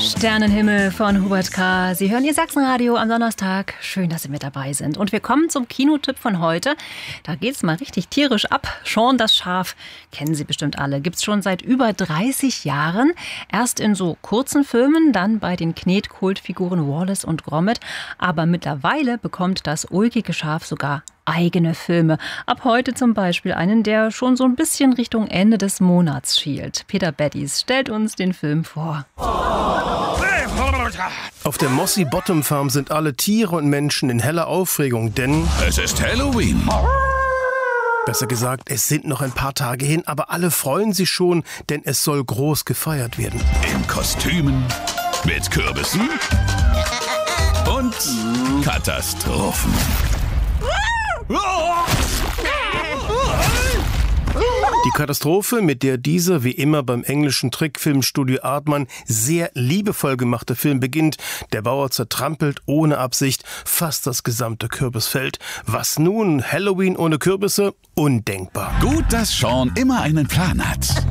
Sternenhimmel von Hubert K. Sie hören Ihr Sachsenradio am Donnerstag. Schön, dass Sie mit dabei sind. Und wir kommen zum Kinotipp von heute. Da geht's mal richtig tierisch ab. Shaun das Schaf kennen Sie bestimmt alle. Gibt's schon seit über 30 Jahren. Erst in so kurzen Filmen, dann bei den Knetkultfiguren Wallace und Gromit. Aber mittlerweile bekommt das ulkige Schaf sogar eigene Filme. Ab heute zum Beispiel einen, der schon so ein bisschen Richtung Ende des Monats schielt. Peter Beddies stellt uns den Film vor. Auf der Mossy Bottom Farm sind alle Tiere und Menschen in heller Aufregung, denn es ist Halloween. Besser gesagt, es sind noch ein paar Tage hin, aber alle freuen sich schon, denn es soll groß gefeiert werden. In Kostümen, mit Kürbissen und Katastrophen. Die Katastrophe, mit der dieser wie immer beim englischen Trickfilmstudio Aardman sehr liebevoll gemachte Film beginnt. Der Bauer zertrampelt ohne Absicht fast das gesamte Kürbisfeld. Was nun? Halloween ohne Kürbisse? Undenkbar. Gut, dass Shaun immer einen Plan hat.